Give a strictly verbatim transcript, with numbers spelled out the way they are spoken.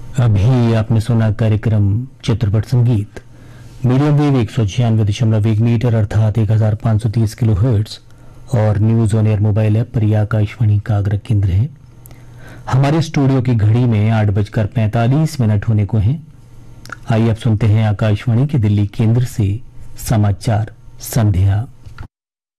अभी आपने सुना कार्यक्रम चित्रपट संगीत मीडियम वेव एक सौ छियानवे दशमलव एक मीटर अर्थात एक हजार पांच सौ तीस किलो हर्ट्ज और news on air mobile app पर यह आकाशवाणी का अग्र केंद्र है। हमारे स्टूडियो की घड़ी में आठ बजकर पैंतालीस मिनट होने को हैं। आइए अब सुनते हैं आकाशवाणी के दिल्ली केंद्र से समाचार संध्या।